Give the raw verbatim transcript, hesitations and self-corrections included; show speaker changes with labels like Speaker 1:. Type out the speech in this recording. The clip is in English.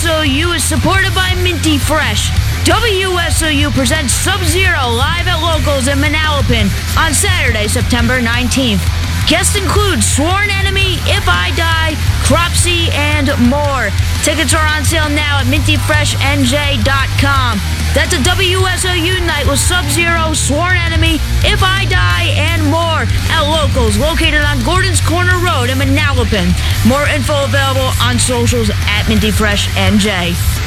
Speaker 1: S O U is supported by Minty Fresh. W S O U presents Sub-Zero live at Locals in Manalapan on Saturday, September nineteenth. Guests include Sworn Enemy, If I Die, Cropsy, and more. Tickets are on sale now at minty fresh n j dot com. That's a W S O U night with Sub-Zero, Sworn Enemy, If I Die, and more at Locals, located on Gordon's Corner Road in Manalapan. More info available on socials at minty fresh n j.